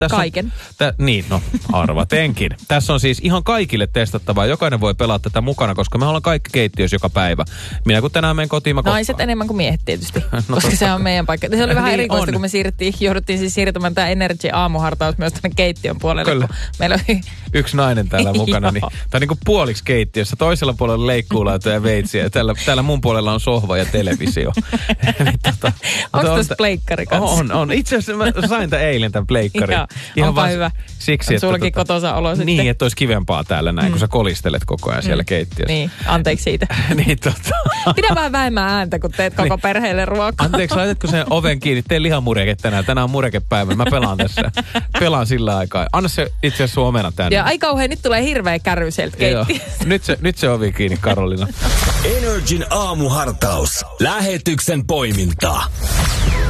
Kaiken. Arvatenkin. Tässä on siis ihan kaikille testattavaa. Jokainen voi pelaa tätä mukana, koska me ollaan kaikki keittiössä joka päivä. Minä kun tänään menen kotiin, mä Naiset enemmän kuin miehet tietysti, koska se on meidän paikka. Se oli vähän erikoista, on. kun me jouduttiin siis siirtymään tämä Energy aamuhartaus myös tänne keittiön puolelle. Kyllä. Meillä oli... Yksi nainen täällä mukana, niin tämä on niin kuin puoliksi keittiössä. Toisella puolella leikkuulautoja ja veitsiä. Täällä mun puolella on sohva ja televisio. Onko tässä pleikkari kanssa? On. Itse asiassa mä sain eilen tämän pleikkarin. Onpa hyvä. Siksi, että sullakin kotoisa olo sitten. Niin, että olisi kivempaa täällä näin, kun sä kolistelet koko ajan siellä keittiössä. Niin, anteeksi siitä. Pidä vähän vähemmän ääntä, kun teet koko perheelle ruokaa. Anteeksi, laitatko sen oven kiinni? Tee lihamureke tänään. Tänään on murekepäivä. Mä pelaan tässä. Pelaan sillä aikaa. Anna se itse asiassa sun omena tänne. Ja ai kauhean, nyt tulee hirveä kärry sieltä keittiöstä. Nyt se ovi kiinni, Karolina. Energin aamuhartaus. Lähetyksen poimintaa.